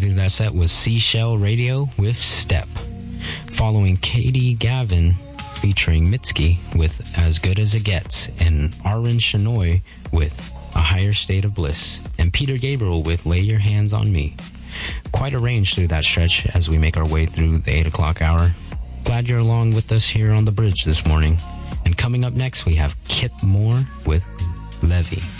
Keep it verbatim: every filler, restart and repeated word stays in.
through that set was Seashell Radio with Step. Following Katie Gavin featuring Mitski with As Good As It Gets, and Arun Shenoy with A Higher State of Bliss, and Peter Gabriel with Lay Your Hands on Me. Quite a range through that stretch as we make our way through the eight o'clock hour. Glad you're along with us here on the bridge this morning. And coming up next, we have Kip Moore with Levy.